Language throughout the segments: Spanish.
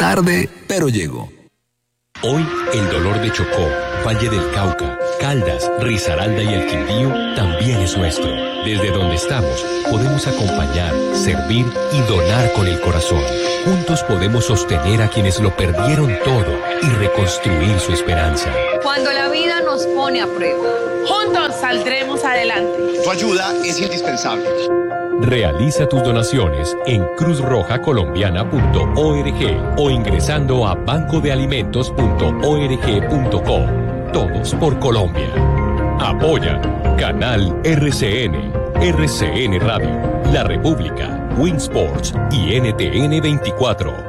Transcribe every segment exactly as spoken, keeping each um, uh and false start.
Tarde, pero llego. Hoy, el dolor de Chocó, Valle del Cauca, Caldas, Risaralda y el Quindío también es nuestro. Desde donde estamos, podemos acompañar, servir y donar con el corazón. Juntos podemos sostener a quienes lo perdieron todo y reconstruir su esperanza. Cuando la vida nos pone a prueba, juntos saldremos adelante. Tu ayuda es indispensable. Realiza tus donaciones en cruz roja colombiana punto org o ingresando a banco de alimentos punto org punto co. Todos por Colombia. Apoya Canal R C N, R C N Radio, La República, Win Sports y N T N veinticuatro.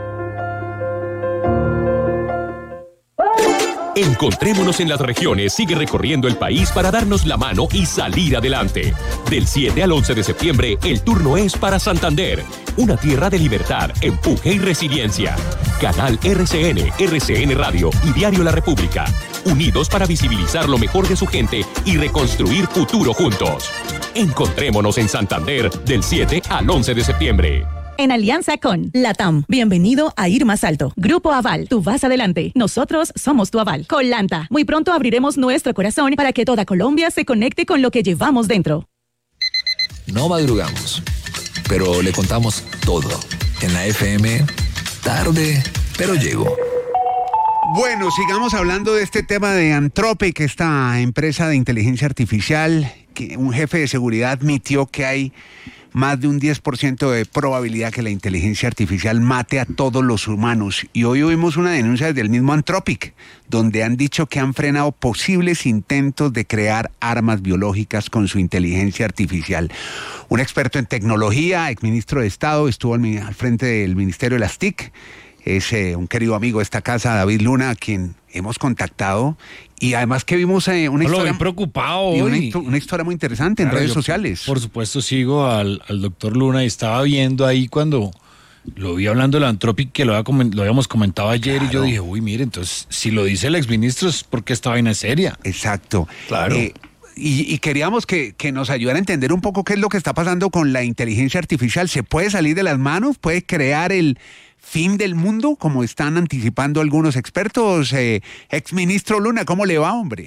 Encontrémonos en las regiones sigue recorriendo el país para darnos la mano y salir adelante. Del siete al once de septiembre, el turno es para Santander, una tierra de libertad, empuje y resiliencia. Canal R C N, R C N Radio y Diario La República, unidos para visibilizar lo mejor de su gente y reconstruir futuro juntos. Encontrémonos en Santander del siete al once de septiembre. En alianza con LATAM. Bienvenido a Ir Más Alto. Grupo Aval, tú vas adelante. Nosotros somos tu aval. Colanta. Muy pronto abriremos nuestro corazón para que toda Colombia se conecte con lo que llevamos dentro. No madrugamos, pero le contamos todo. En la F M, tarde, pero llego. Bueno, sigamos hablando de este tema de Anthropic, esta empresa de inteligencia artificial, que un jefe de seguridad admitió que hay más de un diez por ciento de probabilidad que la inteligencia artificial mate a todos los humanos. Y hoy oímos una denuncia desde el mismo Anthropic, donde han dicho que han frenado posibles intentos de crear armas biológicas con su inteligencia artificial. Un experto en tecnología, exministro de Estado, estuvo al, al frente del Ministerio de las T I C. Es eh, un querido amigo de esta casa, David Luna, a quien hemos contactado. Y además que vimos eh, una, no, historia, lo preocupado y una, hoy. una historia muy interesante en Claro, redes yo, sociales. Por supuesto sigo al, al doctor Luna y estaba viendo ahí cuando lo vi hablando de la Anthropic, que lo, había, lo habíamos comentado ayer, claro. Y yo dije, uy, mire, entonces si lo dice el exministro es porque esta vaina es seria. Exacto. Claro. Eh, y, y queríamos que, que nos ayudara a entender un poco qué es lo que está pasando con la inteligencia artificial. ¿Se puede salir de las manos? ¿Puede crear el fin del mundo, como están anticipando algunos expertos? Eh, exministro Luna, ¿cómo le va, hombre?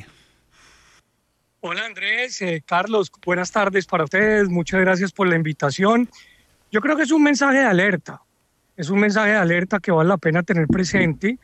Hola Andrés, eh, Carlos, buenas tardes para ustedes, muchas gracias por la invitación. Yo creo que es un mensaje de alerta, es un mensaje de alerta que vale la pena tener presente.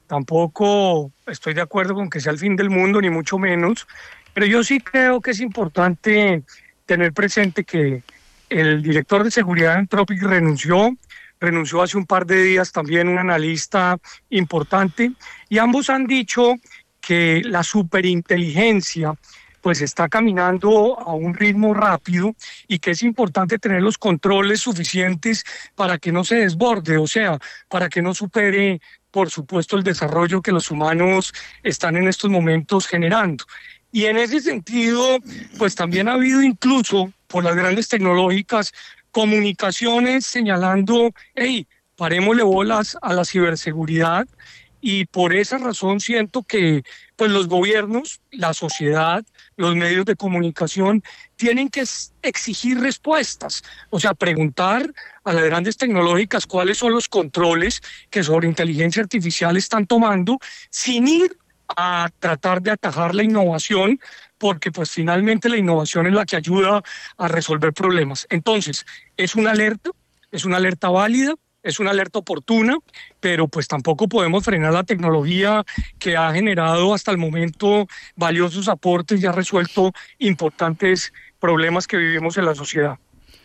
Tampoco estoy de acuerdo con que sea el fin del mundo, ni mucho menos, pero yo sí creo que es importante tener presente que el director de seguridad de Anthropic renunció, renunció hace un par de días también un analista importante, y ambos han dicho que la superinteligencia pues está caminando a un ritmo rápido y que es importante tener los controles suficientes para que no se desborde, o sea, para que no supere, por supuesto, el desarrollo que los humanos están en estos momentos generando. Y en ese sentido, pues también ha habido incluso por las grandes tecnológicas comunicaciones señalando, hey, parémosle bolas a la ciberseguridad. Y por esa razón siento que pues los gobiernos, la sociedad, los medios de comunicación tienen que exigir respuestas, o sea, preguntar a las grandes tecnológicas cuáles son los controles que sobre inteligencia artificial están tomando, sin ir a tratar de atajar la innovación, porque pues finalmente la innovación es la que ayuda a resolver problemas. Entonces, es una alerta, es una alerta válida, es una alerta oportuna, pero pues tampoco podemos frenar la tecnología que ha generado hasta el momento valiosos aportes y ha resuelto importantes problemas que vivimos en la sociedad.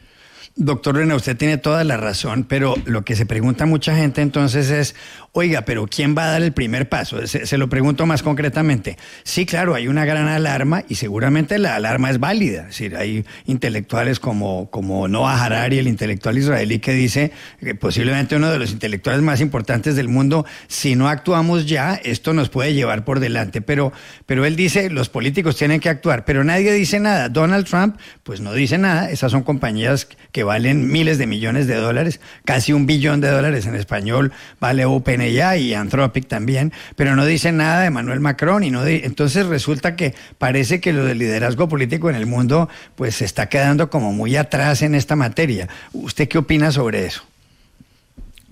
Doctor Luna, usted tiene toda la razón, pero lo que se pregunta mucha gente entonces es, oiga, pero ¿quién va a dar el primer paso? Se, se lo pregunto más concretamente. Sí, claro, hay una gran alarma y seguramente la alarma es válida. Es decir, hay intelectuales como, como Noah Harari, el intelectual israelí, que dice que posiblemente uno de los intelectuales más importantes del mundo, si no actuamos ya, esto nos puede llevar por delante. Pero, pero él dice, los políticos tienen que actuar, pero nadie dice nada. Donald Trump, pues no dice nada. Esas son compañías que valen miles de millones de dólares, casi un billón de dólares en español, vale OpenAI y Anthropic también, pero no dice nada de Emmanuel Macron y no de, entonces resulta que parece que lo del liderazgo político en el mundo pues se está quedando como muy atrás en esta materia. ¿Usted qué opina sobre eso?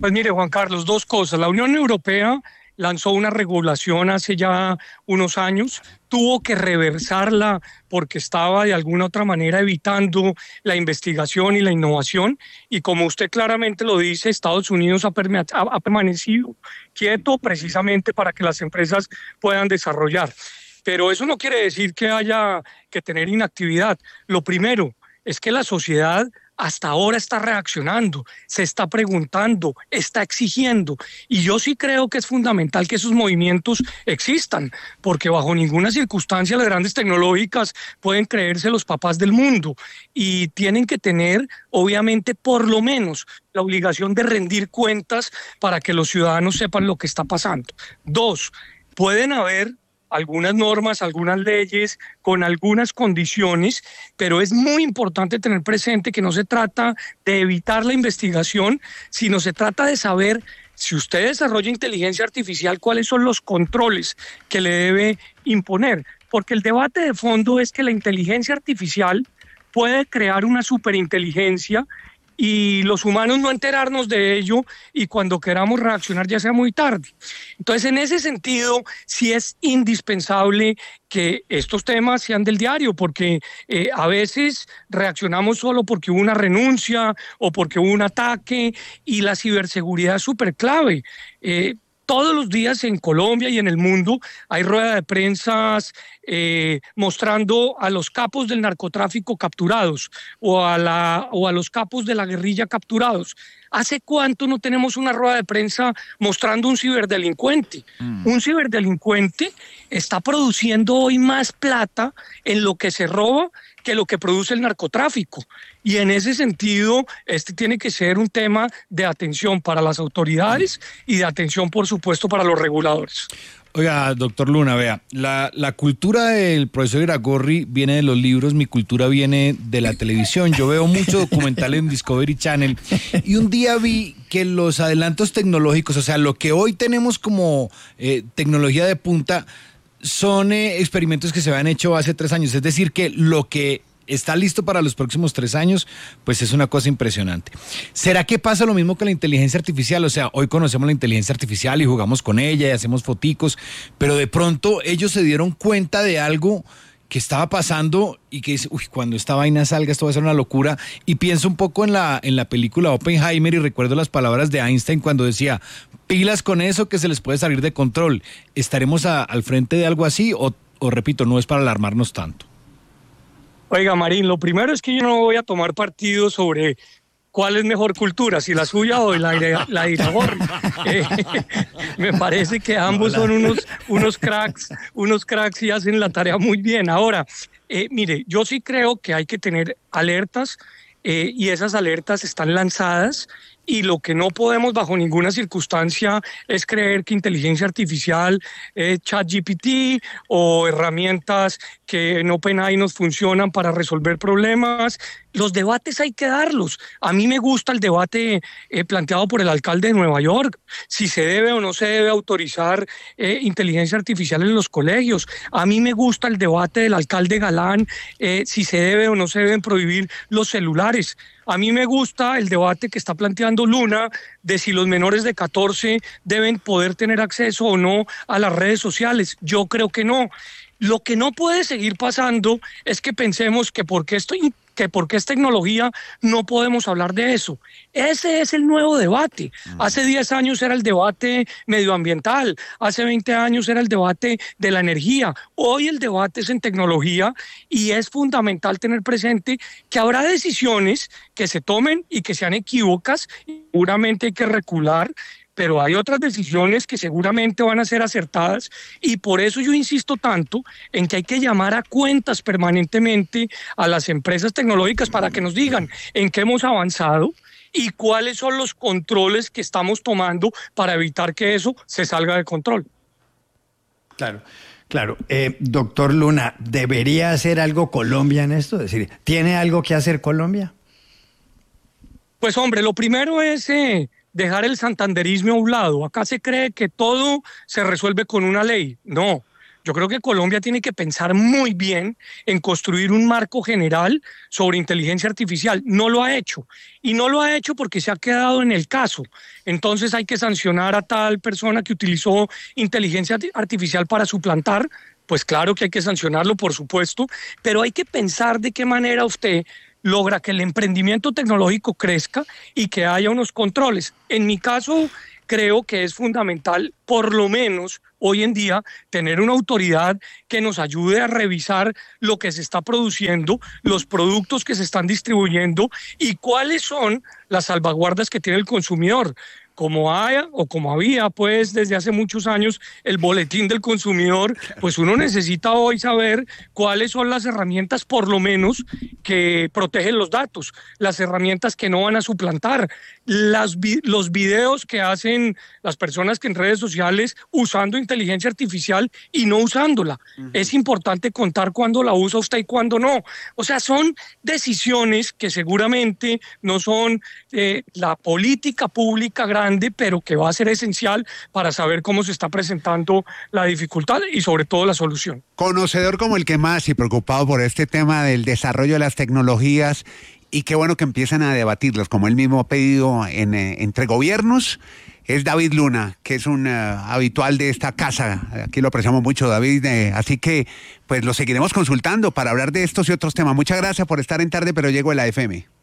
Pues mire, Juan Carlos, dos cosas. La Unión Europea lanzó una regulación hace ya unos años, tuvo que reversarla porque estaba de alguna otra manera evitando la investigación y la innovación, y como usted claramente lo dice, Estados Unidos ha, perme- ha, ha permanecido quieto precisamente para que las empresas puedan desarrollar. Pero eso no quiere decir que haya que tener inactividad. Lo primero es que la sociedad hasta ahora está reaccionando, se está preguntando, está exigiendo. Y yo sí creo que es fundamental que esos movimientos existan, porque bajo ninguna circunstancia las grandes tecnológicas pueden creerse los papás del mundo y tienen que tener, obviamente, por lo menos la obligación de rendir cuentas para que los ciudadanos sepan lo que está pasando. Dos, pueden haber algunas normas, algunas leyes, con algunas condiciones, pero es muy importante tener presente que no se trata de evitar la investigación, sino se trata de saber, si usted desarrolla inteligencia artificial, cuáles son los controles que le debe imponer, porque el debate de fondo es que la inteligencia artificial puede crear una superinteligencia y los humanos no enterarnos de ello y cuando queramos reaccionar ya sea muy tarde. Entonces, en ese sentido, sí es indispensable que estos temas sean del diario, porque eh, a veces reaccionamos solo porque hubo una renuncia o porque hubo un ataque, y la ciberseguridad es súper clave. Eh, Todos los días en Colombia y en el mundo hay ruedas de prensa eh, mostrando a los capos del narcotráfico capturados o a, la, o a los capos de la guerrilla capturados. ¿Hace cuánto no tenemos una rueda de prensa mostrando un ciberdelincuente? Mm. Un ciberdelincuente está produciendo hoy más plata en lo que se roba que lo que produce el narcotráfico. Y en ese sentido, este tiene que ser un tema de atención para las autoridades y de atención, por supuesto, para los reguladores. Oiga, doctor Luna, vea, la, la cultura del profesor Iragorri viene de los libros, mi cultura viene de la televisión. Yo veo mucho documental en Discovery Channel y un día vi que los adelantos tecnológicos, o sea, lo que hoy tenemos como eh, tecnología de punta, son eh, experimentos que se habían hecho hace tres años. Es decir, que lo que está listo para los próximos tres años, pues es una cosa impresionante. ¿Será que pasa lo mismo con la inteligencia artificial? O sea, hoy conocemos la inteligencia artificial y jugamos con ella y hacemos foticos, pero de pronto ellos se dieron cuenta de algo que estaba pasando y que dice, uy, cuando esta vaina salga esto va a ser una locura. Y pienso un poco en la, en la película Oppenheimer y recuerdo las palabras de Einstein cuando decía, pilas con eso que se les puede salir de control. ¿Estaremos a, al frente de algo así o, o, repito, no es para alarmarnos tanto? Oiga, Marín, lo primero es que yo no voy a tomar partido sobre cuál es mejor cultura, si la suya o la de la Iragorri. Eh, me parece que ambos son unos, unos cracks, unos cracks y hacen la tarea muy bien. Ahora, eh, mire, yo sí creo que hay que tener alertas eh, y esas alertas están lanzadas. Y lo que no podemos bajo ninguna circunstancia es creer que inteligencia artificial, eh, ChatGPT o herramientas que en OpenAI nos funcionan para resolver problemas. Los debates hay que darlos. A mí me gusta el debate eh, planteado por el alcalde de Nueva York, si se debe o no se debe autorizar eh, inteligencia artificial en los colegios. A mí me gusta el debate del alcalde Galán, eh, si se debe o no se deben prohibir los celulares. A mí me gusta el debate que está planteando Luna de si los menores de catorce deben poder tener acceso o no a las redes sociales. Yo creo que no. Lo que no puede seguir pasando es que pensemos que porque esto que porque es tecnología no podemos hablar de eso. Ese es el nuevo debate. Hace diez años era el debate medioambiental, hace veinte años era el debate de la energía. Hoy el debate es en tecnología y es fundamental tener presente que habrá decisiones que se tomen y que sean equívocas, seguramente hay que recular, pero hay otras decisiones que seguramente van a ser acertadas y por eso yo insisto tanto en que hay que llamar a cuentas permanentemente a las empresas tecnológicas para que nos digan en qué hemos avanzado y cuáles son los controles que estamos tomando para evitar que eso se salga de control. Claro. Claro, eh, doctor Luna, ¿debería hacer algo Colombia en esto? Es decir, ¿tiene algo que hacer Colombia? Pues hombre, lo primero es eh, dejar el santanderismo a un lado. Acá se cree que todo se resuelve con una ley. No, Yo creo que Colombia tiene que pensar muy bien en construir un marco general sobre inteligencia artificial. No lo ha hecho. Y no lo ha hecho porque se ha quedado en el caso. Entonces hay que sancionar a tal persona que utilizó inteligencia artificial para suplantar. Pues claro que hay que sancionarlo, por supuesto, pero hay que pensar de qué manera usted logra que el emprendimiento tecnológico crezca y que haya unos controles. En mi caso, creo que es fundamental, por lo menos hoy en día, tener una autoridad que nos ayude a revisar lo que se está produciendo, los productos que se están distribuyendo y cuáles son las salvaguardas que tiene el consumidor. Como haya o como había pues desde hace muchos años el boletín del consumidor, pues uno necesita hoy saber cuáles son las herramientas por lo menos que protegen los datos, las herramientas que no van a suplantar, las, los videos que hacen las personas que en redes sociales usando inteligencia artificial y no usándola. Uh-huh. Es importante contar cuándo la usa usted y cuándo no. O sea, son decisiones que seguramente no son eh, la política pública grande, pero que va a ser esencial para saber cómo se está presentando la dificultad y sobre todo la solución. Conocedor como el que más y preocupado por este tema del desarrollo de las tecnologías, y qué bueno que empiezan a debatirlas, como él mismo ha pedido en, eh, entre gobiernos, es David Luna, que es un uh, habitual de esta casa. Aquí lo apreciamos mucho, David, eh, así que pues lo seguiremos consultando para hablar de estos y otros temas. Muchas gracias por estar en Tarde Pero Llego de la F M.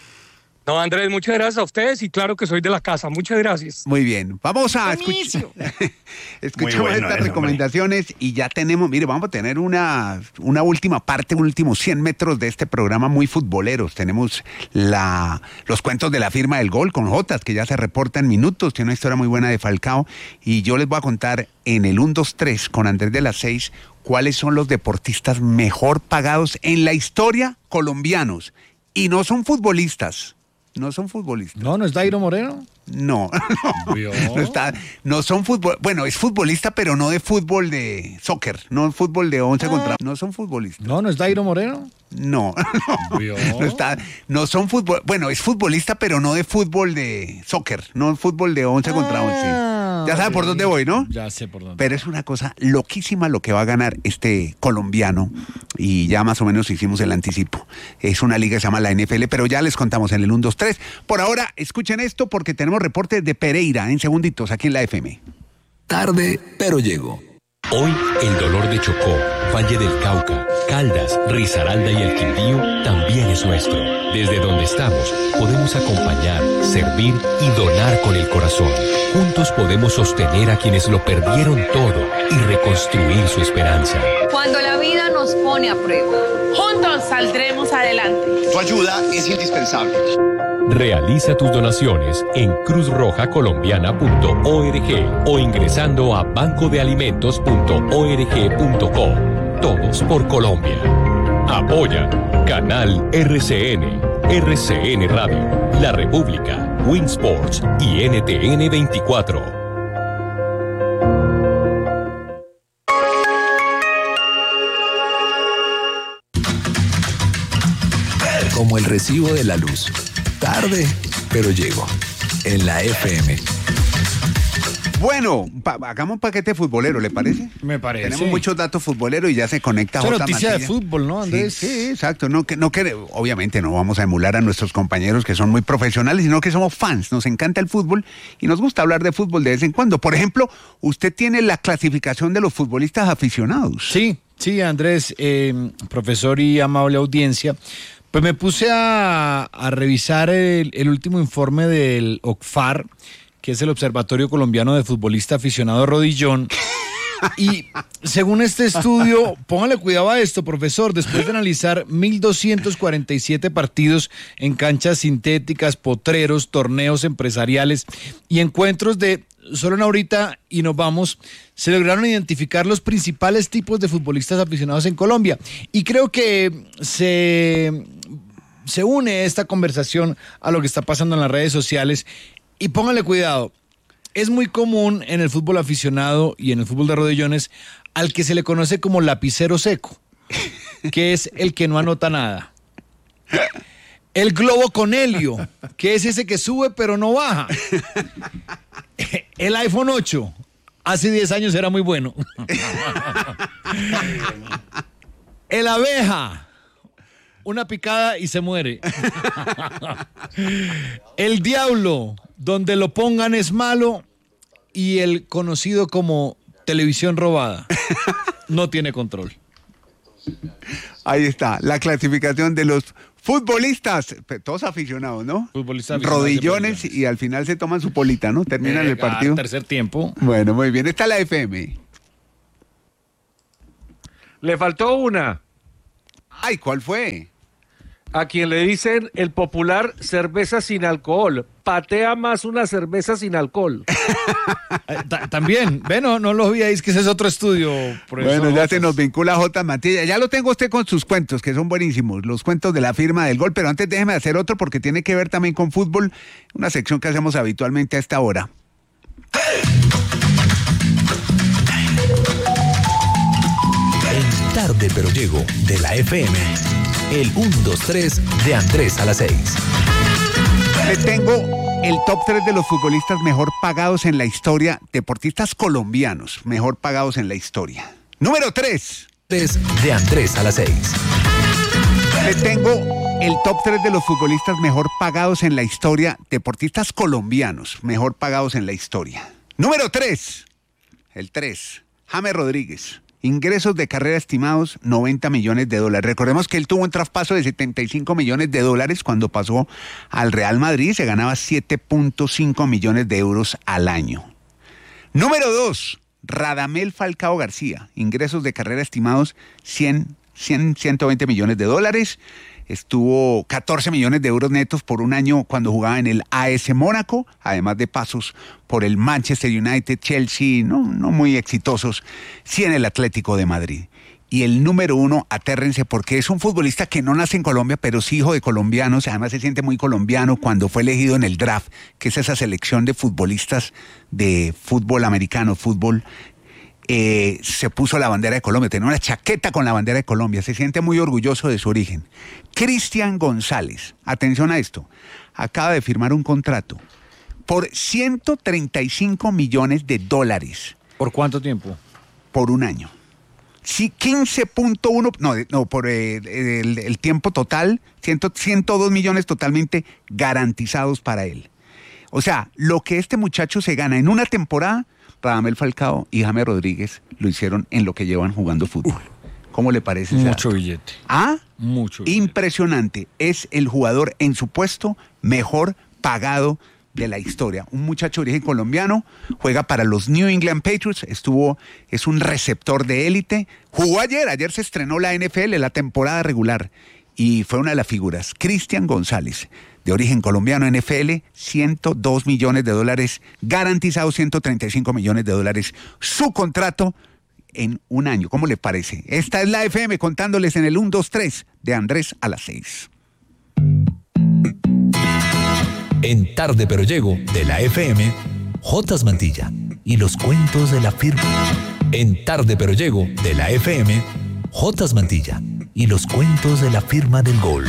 No, Andrés, muchas gracias a ustedes y claro que soy de la casa. Muchas gracias. Muy bien. Vamos a escuchar escuchamos bueno estas eso, recomendaciones hombre. Y ya tenemos, mire, vamos a tener una, una última parte, un último cien metros de este programa muy futboleros. Tenemos la, los cuentos de la firma del gol con Jotas, que ya se reporta en minutos. Tiene una historia muy buena de Falcao. Y yo les voy a contar en el uno, dos, tres con Andrés de las seis cuáles son los deportistas mejor pagados en la historia colombianos. Y no son futbolistas. No son futbolistas. No, ¿no es Dairo Moreno? No, no, no, está, no son fútbol. Bueno, es futbolista, pero no de fútbol de soccer, no fútbol de once ah. contra. No son futbolistas. No, ¿no es Dairo Moreno? No, no, no está, no son fútbol. Bueno, es futbolista, pero no de fútbol de soccer, no fútbol de once ah. contra once. Ya sabe por dónde voy, ¿no? Ya sé por dónde. Pero es una cosa loquísima lo que va a ganar este colombiano y ya más o menos hicimos el anticipo. Es una liga que se llama la N F L, pero ya les contamos en el uno, dos, tres. Por ahora, escuchen esto porque tenemos reporte de Pereira en segunditos aquí en la F M. Tarde, pero llego. Hoy, el dolor de Chocó, Valle del Cauca, Caldas, Risaralda y el Quindío también es nuestro. Desde donde estamos, podemos acompañar, servir y donar con el corazón. Juntos podemos sostener a quienes lo perdieron todo y reconstruir su esperanza. Cuando la vida nos pone a prueba, juntos saldremos adelante. Tu ayuda es indispensable. Realiza tus donaciones en cruz roja colombiana punto org o ingresando a banco de alimentos punto org punto co. Todos por Colombia. Apoya Canal R C N, R C N Radio, La República, Winsports y N T N veinticuatro. Como el recibo de la luz. Tarde, pero llego. En la F M. Bueno, pa- hagamos un paquete futbolero, ¿le parece? Me parece. Tenemos muchos datos futboleros y ya se conecta Esa J. noticia Matilla. de fútbol, ¿no, Andrés? Sí, sí, exacto. No, que, no que, obviamente no vamos a emular a nuestros compañeros que son muy profesionales, sino que somos fans. Nos encanta el fútbol y nos gusta hablar de fútbol de vez en cuando. Por ejemplo, usted tiene la clasificación de los futbolistas aficionados. Sí, sí, Andrés, eh, profesor y amable audiencia. Pues me puse a, a revisar el, el último informe del O C F A R, que es el Observatorio Colombiano de Futbolista Aficionado Rodillón. Y según este estudio, póngale cuidado a esto, profesor, después de analizar mil doscientos cuarenta y siete partidos en canchas sintéticas, potreros, torneos empresariales y encuentros de solo una horita y nos vamos, se lograron identificar los principales tipos de futbolistas aficionados en Colombia. Y creo que se, se une esta conversación a lo que está pasando en las redes sociales. Y póngale cuidado, es muy común en el fútbol aficionado y en el fútbol de rodillones al que se le conoce como lapicero seco, que es el que no anota nada. El globo con helio, que es ese que sube pero no baja. El iPhone ocho, hace diez años era muy bueno. El abeja, una picada y se muere. El diablo, donde lo pongan es malo, y el conocido como televisión robada no tiene control. Ahí está, la clasificación de los futbolistas, todos aficionados, ¿no? Futbolistas aficionados, rodillones y al final se toman su polita, ¿no? Terminan eh, el partido. Tercer tiempo. Bueno, muy bien. Está la F M. Le faltó una. Ay, ¿cuál fue? A quien le dicen el popular cerveza sin alcohol. Patea más una cerveza sin alcohol. eh, también, bueno, no lo vi ahí, es que ese es otro estudio. Bueno, ya Jotas. Se nos vincula J. Mantilla. Ya lo tengo usted con sus cuentos, que son buenísimos, los cuentos de la firma del gol, pero antes déjeme hacer otro porque tiene que ver también con fútbol, una sección que hacemos habitualmente a esta hora. En Tarde pero Llego, de la F M, el uno dos tres de Andrés a las seis. Le tengo el top tres de los futbolistas mejor pagados en la historia, deportistas colombianos mejor pagados en la historia. Número tres. De Andrés a las seis. Le tengo el top tres de los futbolistas mejor pagados en la historia, deportistas colombianos mejor pagados en la historia. Número tres. El tres. James Rodríguez. Ingresos de carrera estimados noventa millones de dólares. Recordemos que él tuvo un traspaso de setenta y cinco millones de dólares cuando pasó al Real Madrid. Se ganaba siete punto cinco millones de euros al año. Número dos, Radamel Falcao García. Ingresos de carrera estimados cien, cien, ciento veinte millones de dólares. Estuvo catorce millones de euros netos por un año cuando jugaba en el A S Mónaco, además de pasos por el Manchester United, Chelsea, no, no muy exitosos, sí en el Atlético de Madrid. Y el número uno, atérrense, porque es un futbolista que no nace en Colombia, pero sí hijo de colombianos, además se siente muy colombiano cuando fue elegido en el draft, que es esa selección de futbolistas de fútbol americano, fútbol Eh, se puso la bandera de Colombia, tenía una chaqueta con la bandera de Colombia, se siente muy orgulloso de su origen. Cristian González, atención a esto, acaba de firmar un contrato por ciento treinta y cinco millones de dólares. ¿Por cuánto tiempo? Por un año. Sí, quince punto uno, no, no, por eh, el, el tiempo total, ciento dos millones totalmente garantizados para él. O sea, lo que este muchacho se gana en una temporada, Radamel Falcao y James Rodríguez lo hicieron en lo que llevan jugando fútbol. ¿Cómo le parece? Mucho billete. ¿Ah? Mucho billete. Impresionante. Es el jugador en su puesto mejor pagado de la historia. Un muchacho de origen colombiano, juega para los New England Patriots, estuvo, es un receptor de élite. Jugó ayer, ayer se estrenó la N F L, la temporada regular, y fue una de las figuras. Cristian González, de origen colombiano, N F L, ciento dos millones de dólares, garantizado ciento treinta y cinco millones de dólares, su contrato en un año. ¿Cómo le parece? Esta es la F M contándoles en el uno dos tres de Andrés a las seis. En Tarde pero Llego, de la F M, Jotas Mantilla y los cuentos de la firma. En Tarde pero Llego, de la F M, Jotas Mantilla y los cuentos de la firma del gol.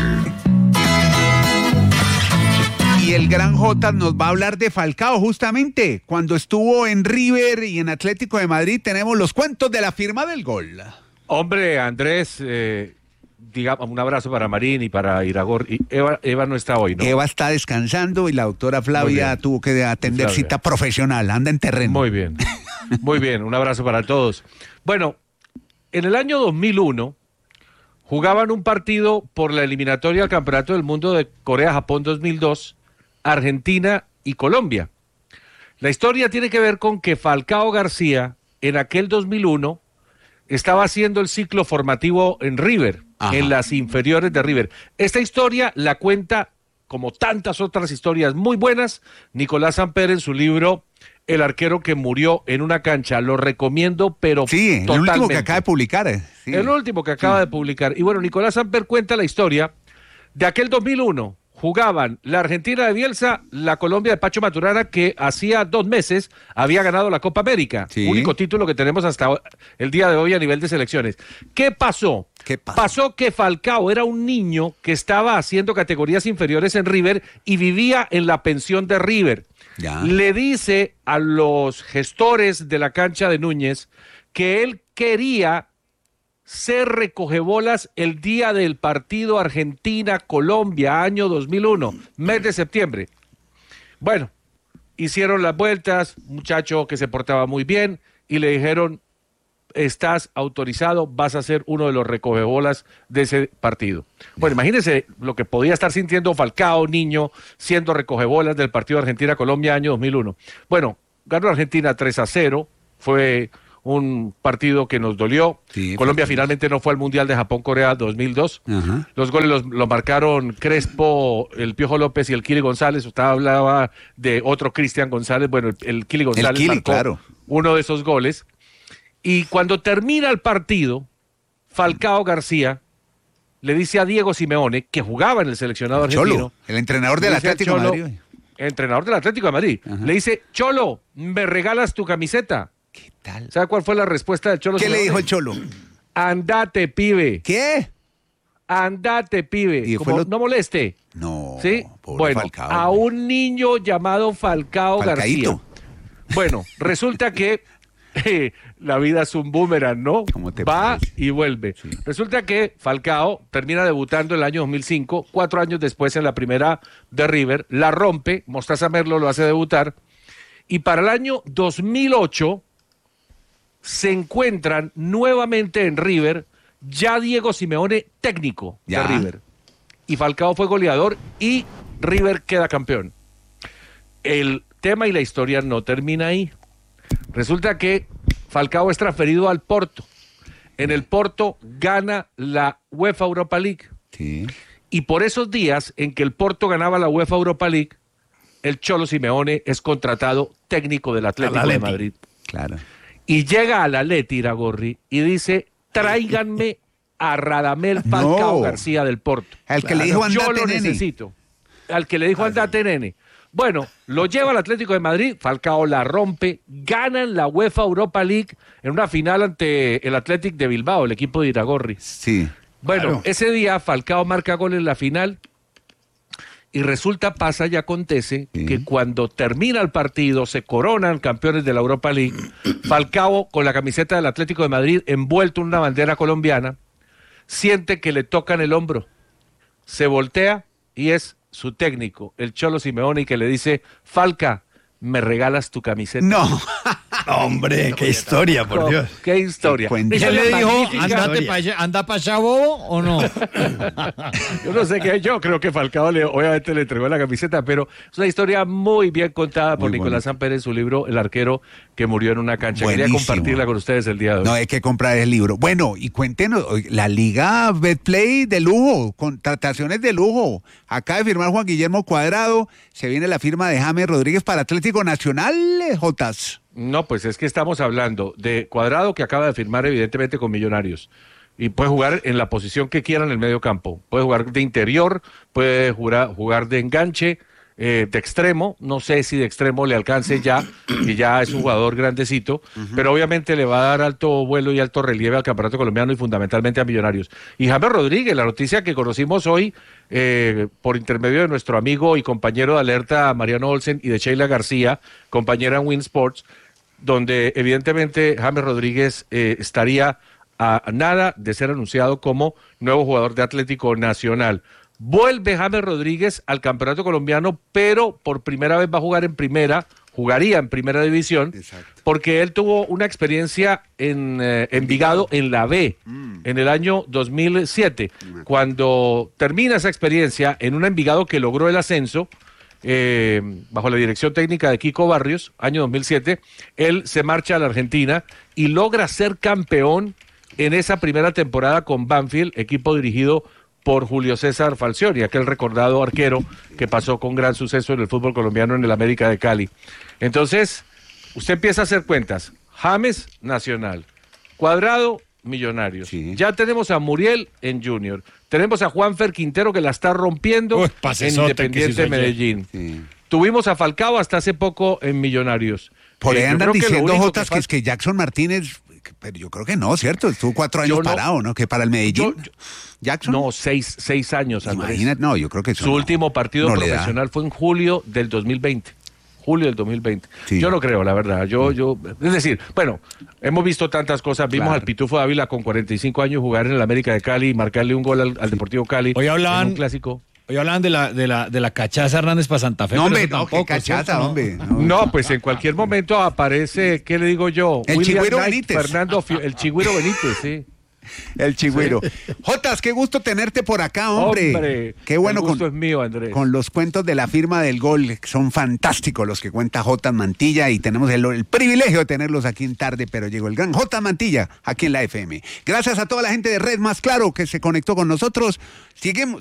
Y el gran Jotas nos va a hablar de Falcao, justamente. Cuando estuvo en River y en Atlético de Madrid, tenemos los cuentos de la firma del gol. Hombre, Andrés, eh, digamos, un abrazo para Marín y para Iragor. Y Eva, Eva no está hoy, ¿no? Eva está descansando y la doctora Flavia tuvo que atender Flavia. Cita profesional, anda en terreno. Muy bien, muy bien, un abrazo para todos. Bueno, en el año dos mil uno jugaban un partido por la eliminatoria al Campeonato del Mundo de Corea-Japón dos mil dos, Argentina y Colombia. La historia tiene que ver con que Falcao García, en aquel dos mil uno, estaba haciendo el ciclo formativo en River, Ajá. en las inferiores de River. Esta historia la cuenta, como tantas otras historias muy buenas, Nicolás Samper en su libro El arquero que murió en una cancha. Lo recomiendo, pero sí, totalmente. el último que acaba de publicar. Eh. Sí. El último que acaba sí. de publicar. Y bueno, Nicolás Samper cuenta la historia de aquel dos mil uno. Jugaban la Argentina de Bielsa, la Colombia de Pacho Maturana, que hacía dos meses había ganado la Copa América. Sí. Único título que tenemos hasta el día de hoy a nivel de selecciones. ¿Qué pasó? ¿Qué pasó? Pasó que Falcao era un niño que estaba haciendo categorías inferiores en River y vivía en la pensión de River. Ya. Le dice a los gestores de la cancha de Núñez que él quería ser recogebolas el día del partido Argentina-Colombia, año dos mil uno, mes de septiembre. Bueno, hicieron las vueltas, muchacho que se portaba muy bien, y le dijeron, estás autorizado, vas a ser uno de los recogebolas de ese partido. Bueno, imagínense lo que podía estar sintiendo Falcao, niño, siendo recogebolas del partido Argentina-Colombia, año dos mil uno. Bueno, ganó Argentina tres a cero, fue un partido que nos dolió. Sí, Colombia finalmente no fue al Mundial de Japón-Corea dos mil dos. Ajá. Los goles los, los marcaron Crespo, el Piojo López y el Kili González. Usted hablaba de otro Cristian González. Bueno, el, el Kili González el Kili, marcó claro. uno de esos goles. Y cuando termina el partido, Falcao García le dice a Diego Simeone, que jugaba en el seleccionado argentino. Cholo, el entrenador del Atlético de Madrid. Entrenador del Atlético de Madrid. Ajá. Le dice, Cholo, ¿me regalas tu camiseta? ¿Qué tal? ¿Sabe cuál fue la respuesta del Cholo? ¿Qué le dijo el Cholo? Andate, pibe. ¿Qué? Andate, pibe. Como, lo... No moleste. No, ¿sí? Bueno, Falcao, a un niño llamado Falcao Falcaíto. García. Bueno, resulta que eh, la vida es un boomerang, ¿no? Va parece? y vuelve. Sí. Resulta que Falcao termina debutando el año dos mil cinco, cuatro años después en la primera de River, la rompe, Mostaza Merlo lo hace debutar, y para el año dos mil ocho se encuentran nuevamente en River, ya Diego Simeone técnico ya. de River. Y Falcao fue goleador y River queda campeón. El tema y la historia no termina ahí. Resulta que Falcao es transferido al Porto. En el Porto gana la UEFA Europa League. Sí. Y por esos días en que el Porto ganaba la UEFA Europa League, el Cholo Simeone es contratado técnico del Atlético de Madrid. Claro. Y llega al Atleti, Iragorri, y dice, tráiganme a Radamel Falcao no. García del Porto. Al que claro. le dijo andate, Yo lo nene. necesito. Al que le dijo andate, nene. Bueno, lo lleva al Atlético de Madrid, Falcao la rompe, ganan la UEFA Europa League en una final ante el Athletic de Bilbao, el equipo de Iragorri. Sí. Bueno, claro. ese día Falcao marca gol en la final. Y resulta, pasa y acontece sí. que cuando termina el partido, se coronan campeones de la Europa League, Falcao, con la camiseta del Atlético de Madrid, envuelto en una bandera colombiana, siente que le tocan el hombro, se voltea y es su técnico, el Cholo Simeone, y que le dice, Falca, ¿me regalas tu camiseta? No. Hombre, qué historia, por no, Dios. Qué historia. ¿Qué le dijo? Andate pa allá, ¿anda para allá, bobo, o no? Yo no sé qué, yo creo que Falcao le, obviamente le entregó la camiseta, pero es una historia muy bien contada por muy Nicolás Samper en su libro El arquero que murió en una cancha. Buenísimo. Quería compartirla con ustedes el día de hoy. No, hay que comprar el libro. Bueno, y cuéntenos, la Liga Betplay de lujo, contrataciones de lujo. Acaba de firmar Juan Guillermo Cuadrado, se viene la firma de James Rodríguez para Atlético Nacional, Jotas. No, pues es que estamos hablando de Cuadrado, que acaba de firmar evidentemente con Millonarios, y puede jugar en la posición que quiera en el medio campo. Puede jugar de interior, puede jugar, jugar de enganche, eh, de extremo. No sé si de extremo le alcance ya, y ya es un jugador grandecito, uh-huh. pero obviamente le va a dar alto vuelo y alto relieve al campeonato colombiano y fundamentalmente a Millonarios. Y James Rodríguez, la noticia que conocimos hoy eh, por intermedio de nuestro amigo y compañero de Alerta, Mariano Olsen, y de Sheila García, compañera en Win Sports, donde evidentemente James Rodríguez eh, estaría a nada de ser anunciado como nuevo jugador de Atlético Nacional. Vuelve James Rodríguez al campeonato colombiano, pero por primera vez va a jugar en primera, jugaría en primera división, exacto. porque él tuvo una experiencia en eh, Envigado en la B, mm. en el año dos mil siete, mm. cuando termina esa experiencia en un Envigado que logró el ascenso, Eh, bajo la dirección técnica de Kiko Barrios, año dos mil siete, él se marcha a la Argentina y logra ser campeón en esa primera temporada con Banfield, equipo dirigido por Julio César Falcioni, aquel recordado arquero que pasó con gran suceso en el fútbol colombiano en el América de Cali. Entonces, usted empieza a hacer cuentas. James, Nacional. Cuadrado, Millonarios. Sí. Ya tenemos a Muriel en Junior. Tenemos a Juanfer Quintero, que la está rompiendo Uy, en Independiente de Medellín. Sí. Tuvimos a Falcao hasta hace poco en Millonarios. Por ahí eh, andan diciendo, Jotas, que, que es que Jackson Martínez, pero yo creo que no, ¿cierto? Estuvo cuatro años no, parado, ¿no? Que para el Medellín. Yo, yo, Jackson. No, seis, seis años. Imagínate, no, yo creo que Su no, último partido no profesional fue en julio del dos mil veinte. julio del dos mil veinte. Sí. Yo no creo, la verdad. Yo, yo, es decir, bueno, hemos visto tantas cosas. Vimos Claro. al Pitufo Ávila con cuarenta y cinco años jugar en el América de Cali y marcarle un gol al, al Deportivo Cali. Hoy hablaban- en un clásico. Hoy hablaban de la, de la, de la cachaza Hernández para Santa Fe. No, pero hombre, eso no, qué tampoco, cachaza, ¿cierto? ¿No? hombre. No. No, pues en cualquier momento aparece, ¿qué le digo yo? El William Chigüiro Knight, Benítez. Fernando, Fio- el Chigüiro Benítez, sí. El chigüiro. Jotas, qué gusto tenerte por acá, hombre. Hombre, qué bueno el gusto con, es mío, Andrés. con los cuentos de la firma del gol. Son fantásticos los que cuenta Jotas Mantilla y tenemos el, el privilegio de tenerlos aquí en Tarde, pero llegó el gran Jotas Mantilla aquí en la F M. Gracias a toda la gente de Red Más Claro que se conectó con nosotros. Seguimos,